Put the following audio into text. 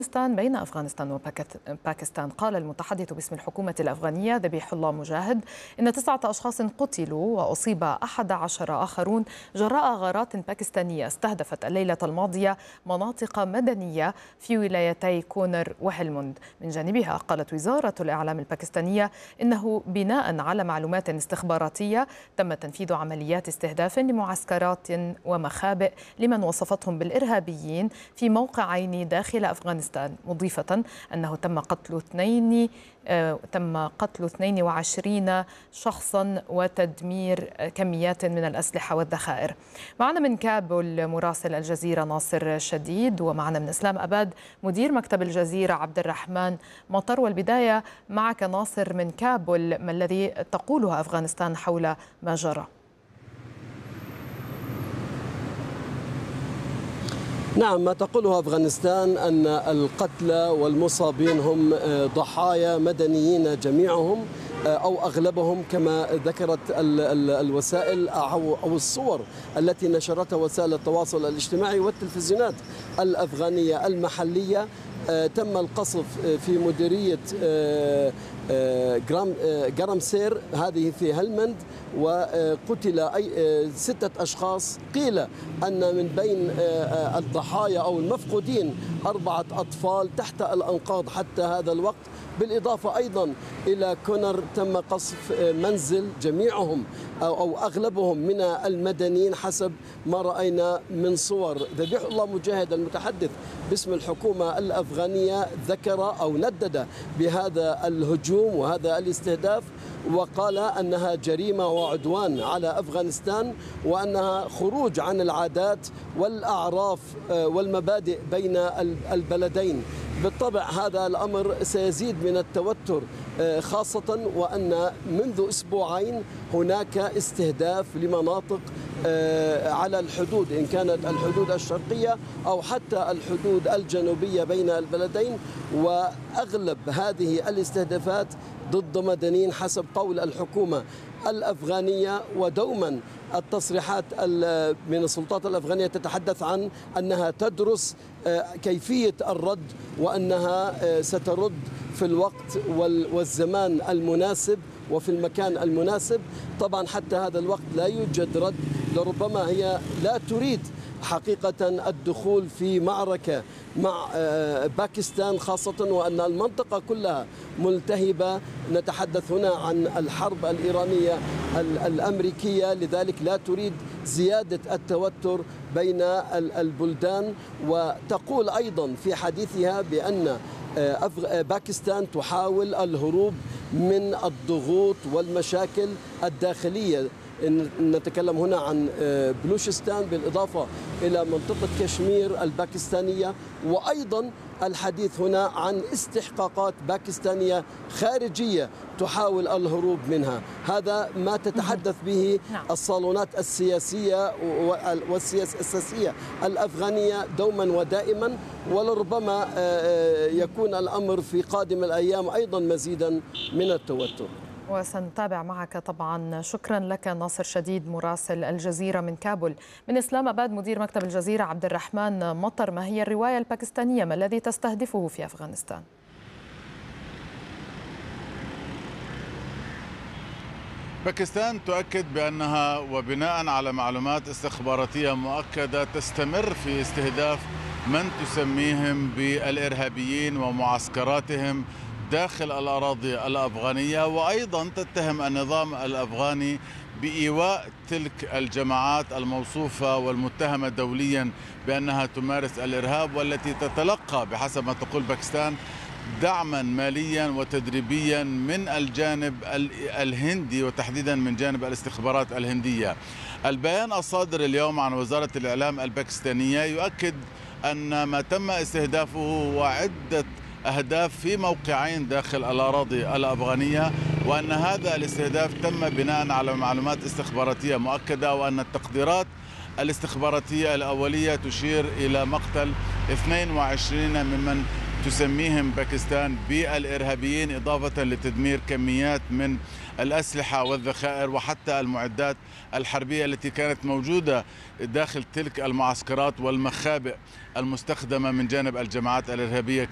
بين أفغانستان وباكستان. قال المتحدث باسم الحكومة الأفغانية ذبيح الله مجاهد إن 9 أشخاص قتلوا وأصيب 11 آخرون جراء غارات باكستانية استهدفت الليلة الماضية مناطق مدنية في ولايتي كونر وهلمند. من جانبها قالت وزارة الإعلام الباكستانية إنه بناء على معلومات استخباراتية تم تنفيذ عمليات استهداف لمعسكرات ومخابئ لمن وصفتهم بالإرهابيين في موقعين داخل أفغانستان، مضيفة أنه تم قتل 22 شخصا وتدمير كميات من الأسلحة والذخائر. معنا من كابول مراسل الجزيرة ناصر شديد، ومعنا من إسلام أباد مدير مكتب الجزيرة عبد الرحمن مطر. والبداية معك ناصر من كابول، ما الذي تقوله أفغانستان حول ما جرى؟ نعم، ما تقوله أفغانستان أن القتلى والمصابين هم ضحايا مدنيين جميعهم أو أغلبهم، كما ذكرت الوسائل أو الصور التي نشرتها وسائل التواصل الاجتماعي والتلفزيونات الأفغانية المحلية. تم القصف في مديرية قرمسير هذه في هلمند، وقتل 6 أشخاص. قيل أن من بين الضحايا أو المفقودين 4 أطفال تحت الأنقاض حتى هذا الوقت. بالإضافة أيضا إلى كونر تم قصف منزل جميعهم أو أغلبهم من المدنيين حسب ما رأينا من صور. ذبيح الله مجاهد المتحدث باسم الحكومة الأفغانية ذكر أو ندد بهذا الهجوم وهذا الاستهداف، وقال أنها جريمة وعدوان على أفغانستان، وأنها خروج عن العادات والأعراف والمبادئ بين البلدين. بالطبع هذا الأمر سيزيد من التوتر، خاصة وأن منذ أسبوعين هناك استهداف لمناطق على الحدود، إن كانت الحدود الشرقية أو حتى الحدود الجنوبية بين البلدين، وأغلب هذه الاستهدافات ضد مدنيين حسب قول الحكومة الأفغانية. ودوما التصريحات من السلطات الأفغانية تتحدث عن أنها تدرس كيفية الرد، وأنها سترد في الوقت والزمان المناسب وفي المكان المناسب. طبعا حتى هذا الوقت لا يوجد رد، لربما هي لا تريد حقيقة الدخول في معركة مع باكستان، خاصة وأن المنطقة كلها ملتهبة. نتحدث هنا عن الحرب الإيرانية الأمريكية، لذلك لا تريد زيادة التوتر بين البلدان. وتقول أيضا في حديثها بأن باكستان تحاول الهروب من الضغوط والمشاكل الداخلية. نتكلم هنا عن بلوشستان بالإضافة إلى منطقة كشمير الباكستانية، وأيضا الحديث هنا عن استحقاقات باكستانية خارجية تحاول الهروب منها. هذا ما تتحدث به الصالونات السياسية والسياسية الأفغانية دوما ودائما، ولربما يكون الأمر في قادم الأيام أيضا مزيدا من التوتر. وسنتابع معك طبعا. شكرا لك ناصر شديد مراسل الجزيرة من كابول. من إسلام أباد مدير مكتب الجزيرة عبد الرحمن مطر، ما هي الرواية الباكستانية؟ ما الذي تستهدفه في أفغانستان؟ باكستان تؤكد بأنها وبناء على معلومات استخباراتية مؤكدة تستمر في استهداف من تسميهم بالإرهابيين ومعسكراتهم داخل الأراضي الأفغانية، وأيضا تتهم النظام الأفغاني بإيواء تلك الجماعات الموصوفة والمتهمة دوليا بأنها تمارس الإرهاب، والتي تتلقى بحسب ما تقول باكستان دعما ماليا وتدريبيا من الجانب الهندي، وتحديدا من جانب الاستخبارات الهندية. البيان الصادر اليوم عن وزارة الإعلام الباكستانية يؤكد أن ما تم استهدافه هو عدة أهداف في موقعين داخل الأراضي الأفغانية، وأن هذا الاستهداف تم بناء على معلومات استخباراتية مؤكدة، وأن التقديرات الاستخباراتية الأولية تشير إلى مقتل 22 ممن تسميهم باكستان بالإرهابيين، إضافة لتدمير كميات من الأسلحة والذخائر وحتى المعدات الحربية التي كانت موجودة داخل تلك المعسكرات والمخابئ المستخدمة من جانب الجماعات الإرهابية.